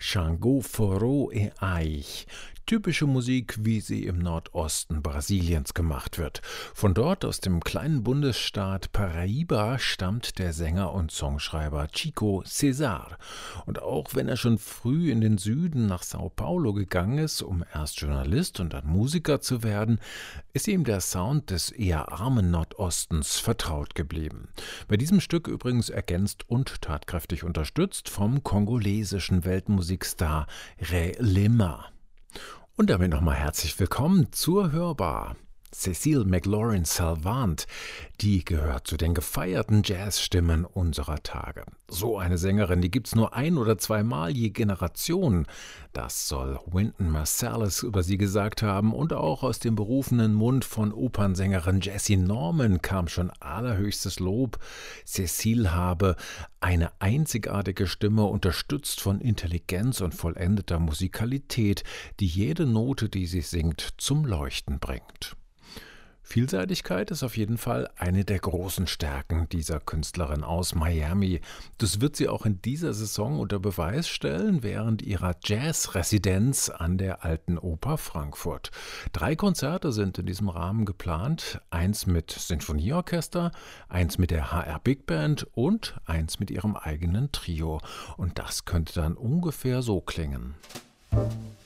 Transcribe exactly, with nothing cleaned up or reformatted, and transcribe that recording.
Xangô Forró e Aich. Typische Musik, wie sie im Nordosten Brasiliens gemacht wird. Von dort, aus dem kleinen Bundesstaat Paraíba, stammt der Sänger und Songschreiber Chico César. Und auch wenn er schon früh in den Süden nach Sao Paulo gegangen ist, um erst Journalist und dann Musiker zu werden, ist ihm der Sound des eher armen Nordostens vertraut geblieben. Bei diesem Stück übrigens ergänzt und tatkräftig unterstützt vom kongolesischen Weltmusikstar Ré Lema. Und damit nochmal herzlich willkommen zur Hörbar. Cécile McLaurin-Salvant, die gehört zu den gefeierten Jazzstimmen unserer Tage. So eine Sängerin, die gibt's nur ein- oder zweimal je Generation. Das soll Wynton Marsalis über sie gesagt haben, und auch aus dem berufenen Mund von Opernsängerin Jessie Norman kam schon allerhöchstes Lob. Cécile habe eine einzigartige Stimme, unterstützt von Intelligenz und vollendeter Musikalität, die jede Note, die sie singt, zum Leuchten bringt. Vielseitigkeit ist auf jeden Fall eine der großen Stärken dieser Künstlerin aus Miami. Das wird sie auch in dieser Saison unter Beweis stellen während ihrer Jazz-Residenz an der Alten Oper Frankfurt. Drei Konzerte sind in diesem Rahmen geplant, eins mit Sinfonieorchester, eins mit der H R Big Band und eins mit ihrem eigenen Trio. Und das könnte dann ungefähr so klingen.